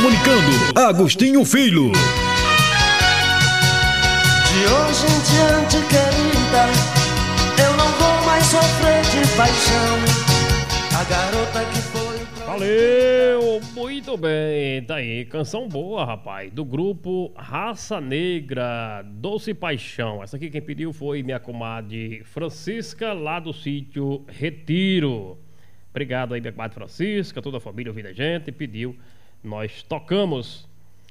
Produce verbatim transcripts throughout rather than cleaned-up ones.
comunicando, Agostinho Filho. De hoje em diante, querida, eu não vou mais sofrer de paixão. A garota que foi pra... Valeu, muito bem. Tá aí, canção boa, rapaz, do grupo Raça Negra, Doce Paixão. Essa aqui quem pediu foi minha comadre Francisca, lá do sítio Retiro. Obrigado aí, minha comadre Francisca, toda a família ouvindo a gente, pediu, nós tocamos.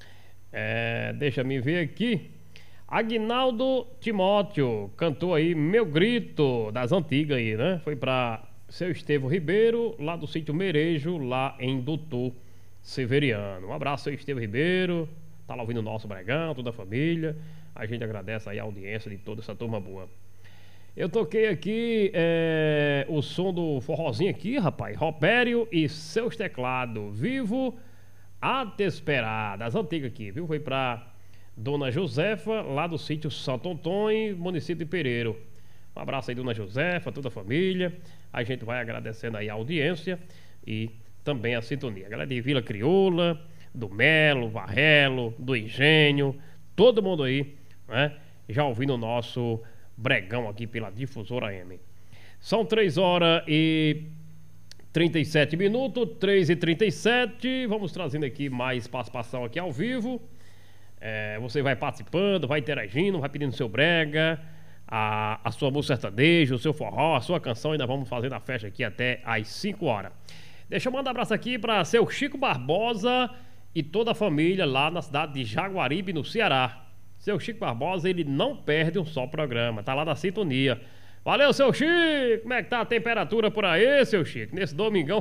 É, deixa me ver aqui. Aguinaldo Timóteo cantou aí Meu Grito, das antigas aí, né? Foi pra seu Estevão Ribeiro, lá do sítio Merejo, lá em Doutor Severiano. Um abraço, seu Estevão Ribeiro, tá lá ouvindo o nosso Bregão, toda a família. A gente agradece aí a audiência de toda essa turma boa. Eu toquei aqui é, o som do forrozinho aqui, rapaz. Robério e seus teclados. Vivo a te esperar, das antigas aqui, viu? Foi pra Dona Josefa, lá do sítio Santo Antônio, município de Pereiro. Um abraço aí, Dona Josefa, toda a família. A gente vai agradecendo aí a audiência e também a sintonia. A galera de Vila Crioula, do Melo, Varrelo, do Engenho, todo mundo aí, né? Já ouvindo o nosso Bregão aqui pela Difusora M. São três horas e trinta e sete minutos, três e trinta e sete. Vamos trazendo aqui mais participação aqui ao vivo. É, você vai participando, vai interagindo, vai pedindo seu brega, a, a sua música sertaneja, o seu forró, a sua canção. Ainda vamos fazendo a festa aqui até às cinco horas. Deixa eu mandar um abraço aqui para seu Chico Barbosa e toda a família lá na cidade de Jaguaribe, no Ceará. Seu Chico Barbosa, ele não perde um só programa, tá lá na sintonia. Valeu, seu Chico! Como é que tá a temperatura por aí, seu Chico? Nesse domingão...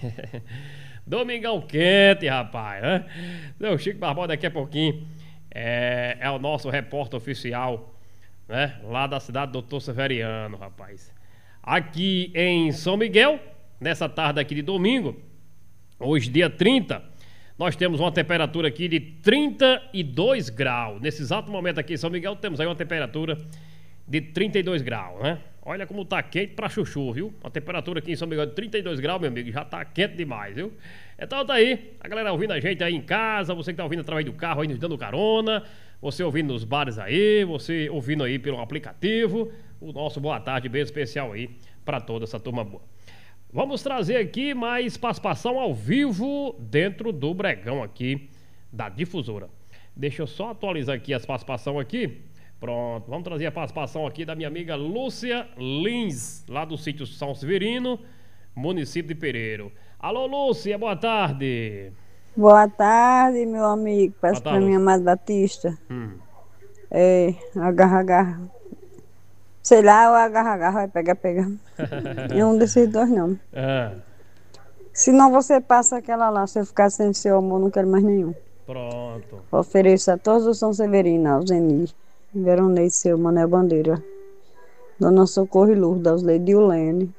domingão quente, rapaz, né? Seu Chico Barbosa daqui a pouquinho é, é o nosso repórter oficial, né? Lá da cidade do doutor Severiano, rapaz. Aqui em São Miguel, nessa tarde aqui de domingo, hoje dia trinta, nós temos uma temperatura aqui de trinta e dois graus. Nesse exato momento aqui em São Miguel temos aí uma temperatura de trinta e dois graus, né? Olha como tá quente pra chuchu, viu? A temperatura aqui em São Miguel de trinta e dois graus, meu amigo, já tá quente demais, viu? Então tá aí, a galera ouvindo a gente aí em casa, você que tá ouvindo através do carro aí, nos dando carona, você ouvindo nos bares aí, você ouvindo aí pelo aplicativo, o nosso boa tarde bem especial aí pra toda essa turma boa. Vamos trazer aqui mais participação ao vivo dentro do Bregão aqui da Difusora. Deixa eu só atualizar aqui as participações aqui. Pronto, vamos trazer a participação aqui da minha amiga Lúcia Lins, lá do sítio São Severino, município de Pereiro. Alô, Lúcia, boa tarde. Boa tarde, meu amigo. Peço para minha amada Batista. Hum. É, agarra, agarra. Sei lá, o agarra, agarra, vai pegar, pegar. É um desses dois, não. Ah. Senão você passa aquela lá, se eu ficar sem seu amor, não quero mais nenhum. Pronto. Ofereço a todos os São Severino, ao Zeni, Veronei, seu Manel Bandeira, Dona Socorro e Lourdes, aos Leidiolene,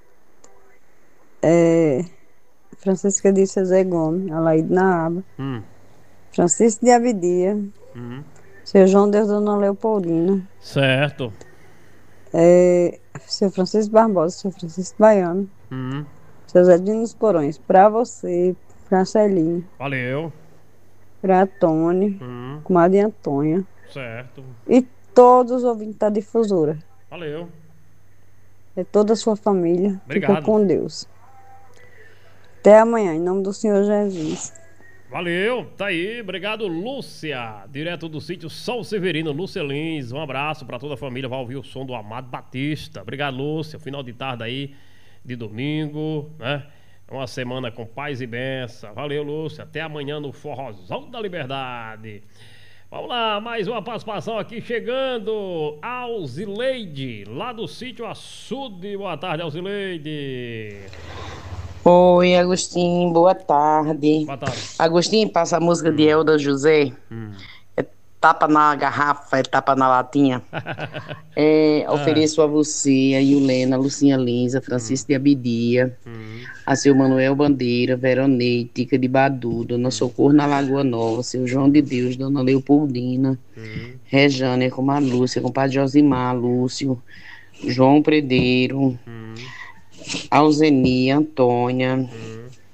é, Francisca de Cezé Gomes, Alaide na Aba, hum. Francisco de Avidia, hum. seu João Deus, Dona Leopoldina. Certo. É, seu Francisco Barbosa, seu Francisco Baiano, hum. seu Zé dos Porões, pra você, pra Celinho. Valeu. Pra Tony, hum. comadre Antônia. Certo. E todos os ouvintes da Difusora. Valeu. É toda a sua família. Obrigado. Fica com Deus. Até amanhã, em nome do Senhor Jesus. Valeu, tá aí, obrigado, Lúcia, direto do sítio São Severino, Lúcia Lins, um abraço pra toda a família, vai ouvir o som do Amado Batista. Obrigado, Lúcia, final de tarde aí, de domingo, né? Uma semana com paz e bênção. Valeu, Lúcia, até amanhã no Forrozão da Liberdade. Vamos lá, mais uma participação aqui chegando, Alzileide, lá do sítio Açude. Boa tarde, Alzileide. Oi, Agostinho, boa tarde. Boa tarde. Agostinho, passa a música hum. de Elda José. Hum. É tapa na garrafa, é tapa na latinha. É, ah. Ofereço a você, a Yulena, a Lucinha Lins, a Francisco hum. de Abidia, hum. a seu Manuel Bandeira, Veronei, Tica de Badu, Dona Socorro na Lagoa Nova, seu João de Deus, Dona Leopoldina, hum. Rejane, com a Lúcia, com o Padre Josimar, Lúcio, João Predeiro, hum. Alzeni, Antônia, hum.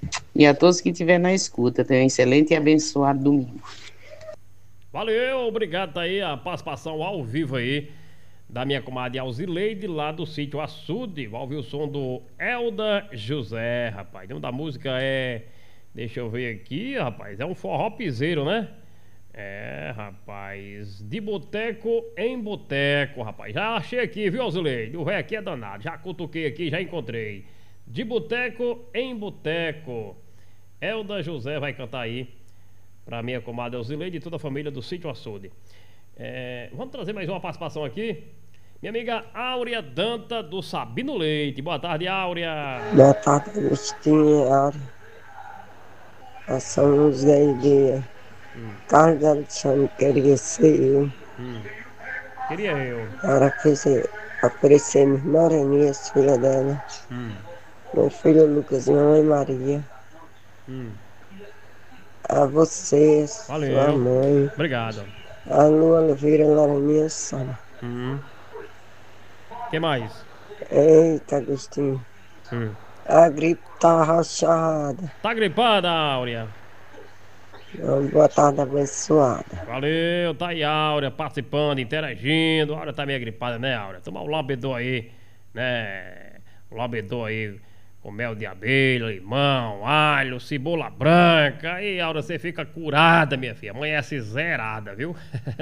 E a todos que estiverem na escuta, tenham um excelente e abençoado domingo. Valeu, obrigado, tá aí a participação ao vivo aí da minha comadre Alzileide, lá do sítio Açude. Vai ouvir o som do Elda José, rapaz. O nome da música é... Deixa eu ver aqui, rapaz. É um forró piseiro, né? É, rapaz. De boteco em boteco, rapaz. Já achei aqui, viu, Alzileide? O velho aqui é danado. Já cutuquei aqui, já encontrei. De boteco em boteco. Elda José vai cantar aí pra minha comadre Alzileide e toda a família do sítio Açude. É, vamos trazer mais uma participação aqui. Minha amiga Áurea Danta do Sabino Leite. Boa tarde, Áurea. Boa tarde, Agostinho, Áurea. A São José de hum. Carlos Alexandre queria ser eu. Hum. Queria eu. Ela quis aparecer minha Moreninha, filha dela. Hum. Meu filho Lucas e minha mãe Maria. Hum. A você, Valeu. Sua mãe. Obrigado. A Lu Oliveira Laranjinha Sala. Hum. Que mais? Eita, Agostinho. Hum. A gripe tá rachada. Tá gripada, Áurea? Uma boa tarde abençoada. Valeu, tá aí, Áurea, participando, interagindo. A Áurea tá meio gripada, né, Áurea? Tomar o labedor aí, né? O labedor aí com mel de abelha, limão, alho, cebola branca. Aí, Áurea, você fica curada, minha filha. Amanhece zerada, viu?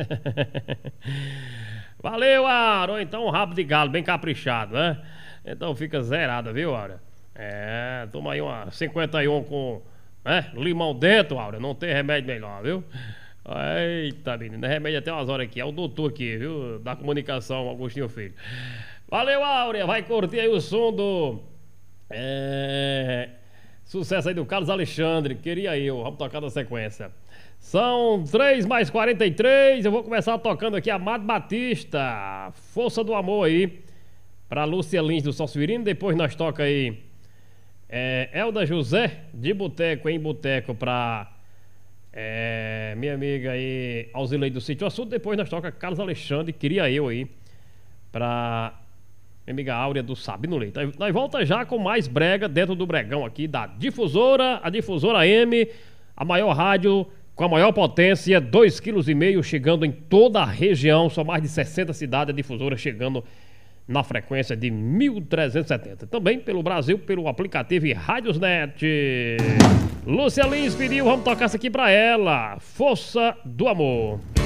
Valeu, Áurea. Ou então um rabo de galo bem caprichado, né? Então fica zerada, viu, Áurea? É, toma aí uma cinquenta e um com, né, limão dentro, Áurea. Não tem remédio melhor, viu? Eita, menina, remédio até umas horas aqui. É o doutor aqui, viu? Da comunicação, Agostinho Filho. Valeu, Áurea. Vai curtir aí o som do... É... Sucesso aí do Carlos Alexandre. Queria eu. Vamos tocar na sequência. São três mais quarenta e três. Eu vou começar tocando aqui Amado Batista. Força do Amor aí. Pra Lúcia Lins do Salsuirino. Depois nós toca aí é, Elda José, de boteco em boteco, pra é, minha amiga aí Alzileide do Sítio Açude. Depois nós toca Carlos Alexandre, queria eu aí, pra minha amiga Áurea do Sabino Leite. Nós volta já com mais brega dentro do bregão aqui da Difusora, a Difusora M, a maior rádio com a maior potência, dois vírgula cinco quilos, chegando em toda a região. São mais de sessenta cidades, a Difusora chegando na frequência de mil trezentos e setenta. Também pelo Brasil, pelo aplicativo e Rádiosnet. Lúcia Lins pediu, vamos tocar isso aqui pra ela. Força do Amor.